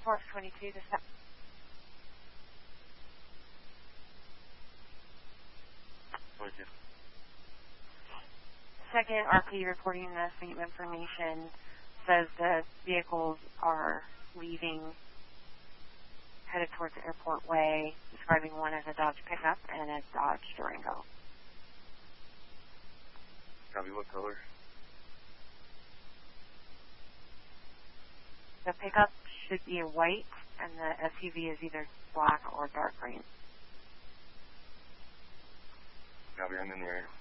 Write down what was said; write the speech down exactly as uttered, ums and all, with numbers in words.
Force twenty-two to stop. twenty-two. Second R P reporting the same information says the vehicles are leaving, headed towards the Airport Way, describing one as a Dodge pickup and a Dodge Durango. Copy, what color? The pickup should be a white, and the S U V is either black or dark green. Copy, I'm in the area.